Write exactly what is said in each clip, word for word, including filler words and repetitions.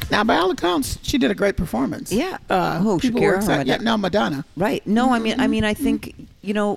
Now, by all accounts, she did a great performance. Yeah. Uh, oh, people Shakira were excited. Madonna. Yeah, no, Madonna. Right. No, Mm-hmm. I mean, I mean, I think you know.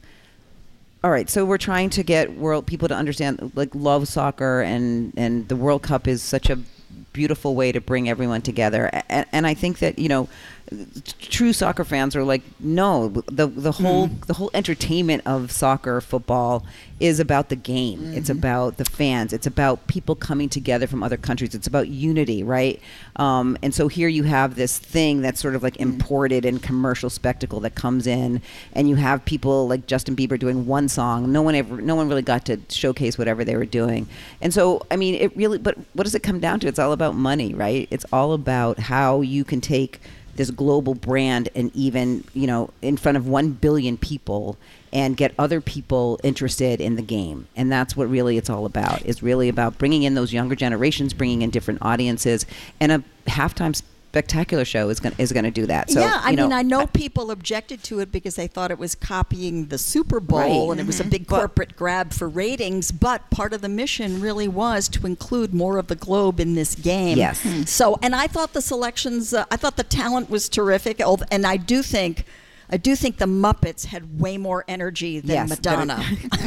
All right, so we're trying to get world people to understand, like, love soccer, and and the World Cup is such a beautiful way to bring everyone together. And, and I think that, you know, true soccer fans are like, no, the the whole mm. the whole entertainment of soccer, football is about the game. Mm-hmm. It's about the fans. It's about people coming together from other countries. It's about unity, right? Um, and so here you have this thing that's sort of like imported and commercial spectacle that comes in, and you have people like Justin Bieber doing one song. No one ever, no one really got to showcase whatever they were doing. And so, I mean, it really. But what does it come down to? It's all about money, right? It's all about how you can take this global brand and even, you know, in front of one billion people and get other people interested in the game. And that's what really it's all about. It's really about bringing in those younger generations, bringing in different audiences, and a halftime spectacular show is going is going to do that. So, yeah, I you know, mean, I know people objected to it because they thought it was copying the Super Bowl, right. and mm-hmm. it was a big corporate grab for ratings, but part of the mission really was to include more of the globe in this game. Yes. Mm. So, and I thought the selections, uh, I thought the talent was terrific, and I do think I do think the Muppets had way more energy than yes, Madonna.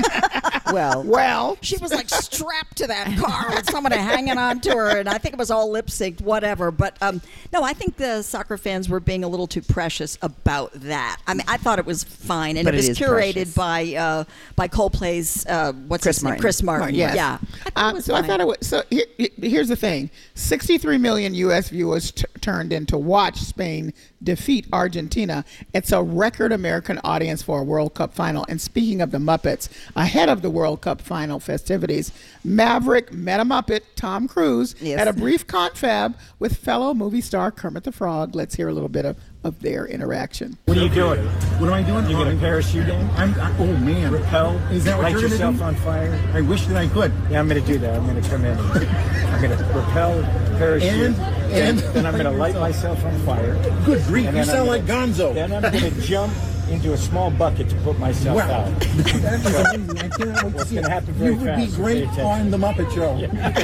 well, well, she was like strapped to that car with somebody hanging on to her, and I think it was all lip synced, whatever. But um, no, I think the soccer fans were being a little too precious about that. I mean, I thought it was fine, and but it was it curated precious. by uh, by Coldplay's uh, what's Chris his name, Martin. Chris Martin. Martin, yes. Yeah. I Um, so fine. I thought it was. So here, here's the thing: sixty-three million U S viewers t- turned in to watch Spain defeat Argentina. It's a record American audience for a World Cup final. And speaking of the Muppets, ahead of the World Cup final festivities, Maverick met a Muppet, Tom Cruise, yes. at a brief confab with fellow movie star Kermit the Frog. Let's hear a little bit of, of their interaction. What are you doing? What am I doing? You get a parachute in? I'm, I, oh man. Repel? Is that what Light you're gonna yourself do? on fire? I wish that I could. Yeah, I'm going to do that. I'm going to come in. I'm going to repel, parachute, And- and- then I'm going to light myself on fire. Good grief, And you then sound I'm like gonna- Gonzo. Then I'm going to jump into a small bucket to put myself Wow. out. That is amazing. I cannot wait to What's see gonna it. happen very You would be fast. great Pay attention. on the Muppet Show.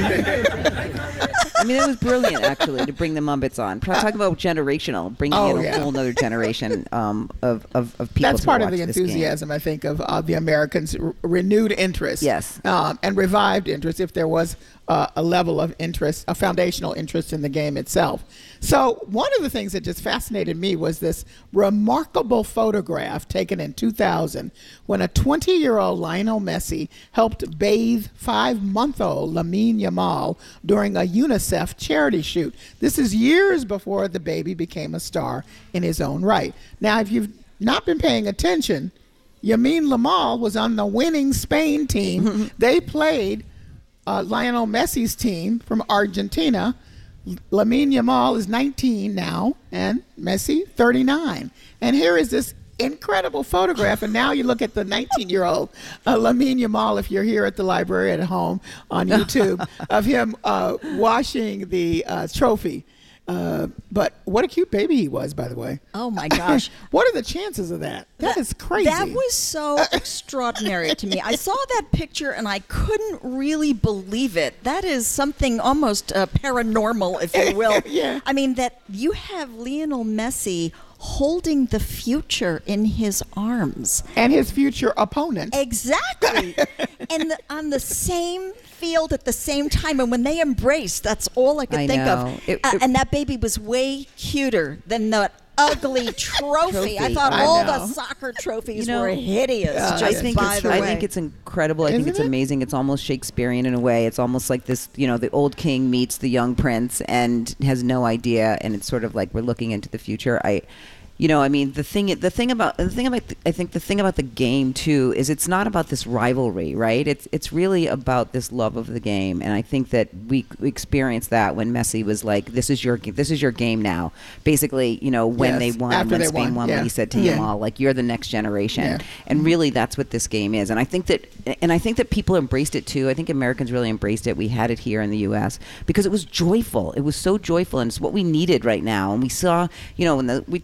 I mean, it was brilliant, actually, to bring the Muppets on. Talk about generational, bringing Oh, in a yeah. whole other generation um, of, of, of people That's to part of watch the this game. enthusiasm, I think, of uh, the Americans' r- renewed interest. Yes. Um, and revived interest, if there was uh, a level of interest, a foundational interest in the game itself. So one of the things that just fascinated me was this remarkable photograph taken in two thousand when a twenty-year-old Lionel Messi helped bathe five-month-old Lamine Yamal during a UNICEF charity shoot. This is years before the baby became a star in his own right. Now, if you've not been paying attention, Lamine Yamal was on the winning Spain team. They played uh, Lionel Messi's team from Argentina. Lamine Yamal is nineteen now, and Messi thirty-nine. And here is this incredible photograph. And now you look at the nineteen-year-old uh, Lamine Yamal, if you're here at the library at home on YouTube, of him uh, washing the uh, trophy. Uh, but what a cute baby he was, by the way. Oh my gosh. What are the chances of that? that is crazy. That was so extraordinary to me. I saw that picture and I couldn't really believe it. That is something almost uh, paranormal, if you will. Yeah. I mean, that you have Lionel Messi holding the future in his arms. And his future opponent. Exactly. And the, on the same field at the same time. And when they embraced, that's all I could I think know. of. It- uh, it- and that baby was way cuter than that ugly trophy. Trophy. I thought I all know. the soccer trophies You know, were hideous. uh, just I think by it's, the I way. think it's incredible. I think Isn't it's it? amazing. It's almost Shakespearean in a way. It's almost like this, you know, the old king meets the young prince and has no idea, and it's sort of like we're looking into the future. I You know, I mean, the thing, the thing about, the thing about, I think the thing about the game too is it's not about this rivalry, right? It's it's really about this love of the game, and I think that we, we experienced that when Messi was like, "This is your, this is your game now." Basically, you know, when Yes, they won, after when they Spain won, won, yeah. when he said to Yeah. Yamal, like, "You're the next generation," Yeah. and really, that's what this game is. And I think that, and I think that people embraced it too. I think Americans really embraced it. We had it here in the U S because it was joyful. It was so joyful, and it's what we needed right now. And we saw, you know, when the, we talked about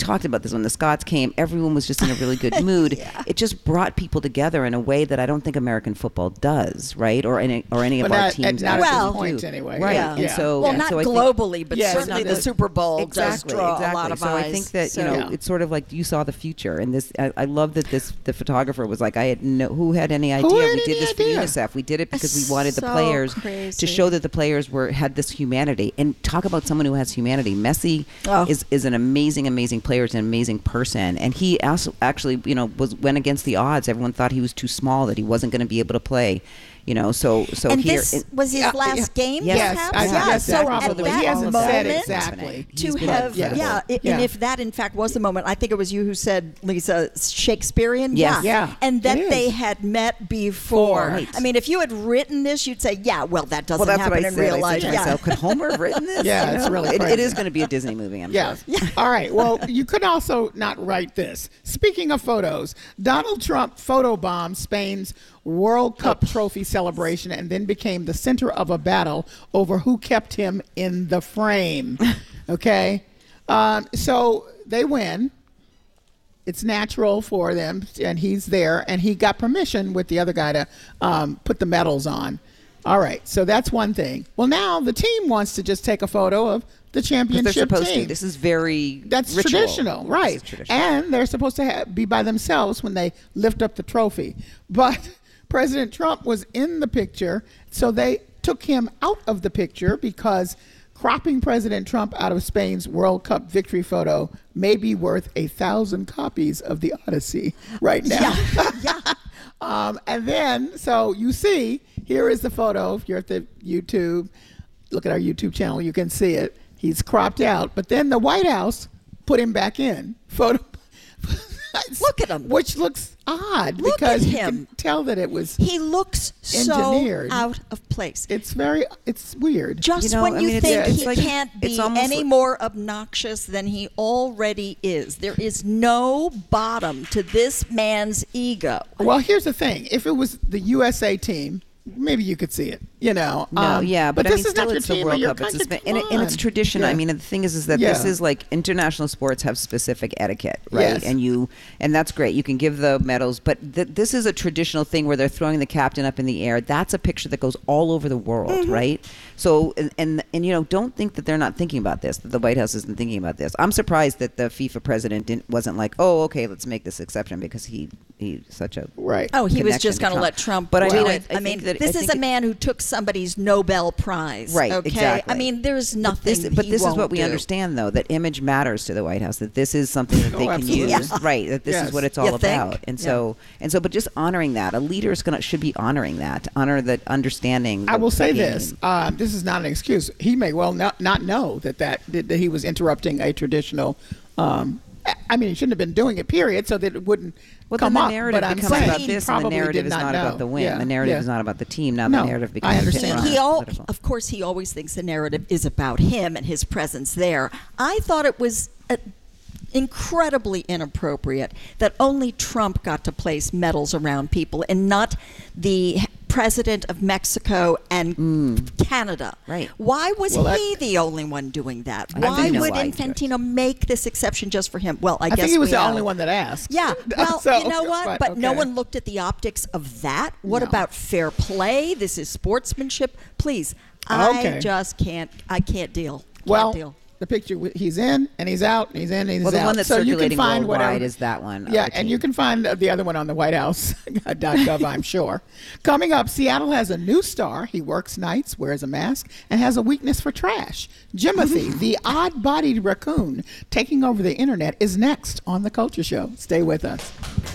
because when the Scots came, everyone was just in a really good mood. Yeah. It just brought people together in a way that I don't think American football does, right? Or any or any But of our not- teams. not at this actually point do. anyway. Right. Yeah. And Yeah. so, well, and not so I think- globally, but Yes, certainly not the Super Bowl exactly, does draw exactly. a lot of so eyes. I think that So- you know Yeah. it's sort of like you saw the future, and this. I, I love that this the photographer was like, I had no who had any idea had we any did this idea? for UNICEF. We did it because we wanted the So players crazy. to show that the players were had this humanity. And talk about someone who has humanity. Messi Oh. is is an amazing, amazing player, is an amazing person, and he also actually you know was went against the odds. Everyone thought he was too small, that he wasn't going to be able to play. You know, so so and here this it- was his Yeah, last yeah. game, Yes, perhaps? I- yeah. yes, so that at probably. that He hasn't moment, said exactly. to He's been have, incredible. yeah, i- Yeah. and if that in fact was the moment, I think it was you who said, Lisa, Shakespearean. Yes. Yeah, Yeah, and that it they is. had met before. Right. I mean, if you had written this, you'd say, yeah, well, that doesn't well, that's happen what I in said. real I life. said to Yeah. myself, could Homer have written this? Yeah, You it's know? really It- it crazy. is going to be a Disney movie, I'm Yeah. sure. All right. Well, you could also not write this. Speaking of photos, Donald Trump photobombed Spain's World Cup trophy celebration and then became the center of a battle over who kept him in the frame. Okay? Um, so they win. It's natural for them, and he's there, and he got permission with the other guy to um, put the medals on. All right, so that's one thing. Well, now the team wants to just take a photo of the Because championship they're supposed team. to. This is very That's ritual. traditional, This right? is traditional. And they're supposed to ha- be by themselves when they lift up the trophy. But President Trump was in the picture, so they took him out of the picture because cropping President Trump out of Spain's World Cup victory photo may be worth a thousand copies of the Odyssey right now. Yeah. Um, and then, so you see, here is the photo. If you're at the YouTube, look at our YouTube channel, you can see it. He's cropped out, but then the White House put him back in. Photo. Look at him. Which looks odd Look because at you him. can tell that it was. He looks Engineered. so out of place. It's very. It's weird. Just You know, when I you mean, it's- think yeah, he it's like- can't it's be almost any like- more obnoxious than he already is. There is no bottom to this man's ego. Well, here's the thing: if it was the U S A team, maybe you could see it. You know. No, Um, yeah, but, this I mean, is still not your it's the team or World your Cup. It's a country. spa- and, it, Come and it's on. tradition. Yeah. I mean, the thing is, is that this Yeah. is like international sports have specific etiquette, right? Yes. And you, and that's great. You can give the medals, but th- this is a traditional thing where they're throwing the captain up in the air. That's a picture that goes all over the world, Mm-hmm. right? So, and, and and you know, don't think that they're not thinking about this. That the White House isn't thinking about this. I'm surprised that the FIFA president didn't wasn't like, oh, okay, let's make this exception because he he's such a Right. Oh, he was connection just to going to Trump. let Trump. But I do mean, it. I, I, I mean, think that this I is think a man who took somebody's Nobel Prize. Right, Okay. exactly. I mean, there's But nothing. this, but he this is won't what we do. understand, though, that image matters to the White House. That this is something that Oh, they can absolutely. use, Yeah. right? That this Yes. is what it's all You think? about. And so, and so, but just honoring that, a leader is gonna should be honoring that, honor the understanding. I the- will the say game. this: um, this is not an excuse. He may well not, not know that, that that he was interrupting a traditional. Um, I- I mean, he shouldn't have been doing it. Period, so that it wouldn't Well, come then the up. narrative But I'm becomes saying about he this, and the probably narrative did is not know. about the win. Yeah, The narrative yeah. is not about the team. Now No, the narrative I becomes understand. He all, political. of course, he always thinks the narrative is about him and his presence there. I thought it was uh, incredibly inappropriate that only Trump got to place medals around people and not the president of Mexico and Canada. Right. Why was Well, that- he the only one doing that? I Why think no would why, Infantino make this exception just for him? Well, I, I guess think he was we the know. only one that asked. Yeah. Well, So, you know what? But, no okay. one looked at the optics of that. What No. about fair play? This is sportsmanship. Please, I Okay. just can't. I can't deal. Can't Well, deal. the picture w- he's in and he's out and he's in and he's Well, the out. one that's so you can circulating find worldwide whatever. is that one of Yeah, the and team. you can find uh, the other one on the White House dot gov, I'm sure. Coming up, Seattle has a new star. He works nights, wears a mask, and has a weakness for trash. Jimothy, the odd-bodied raccoon taking over the internet, is next on The Culture Show. Stay with us.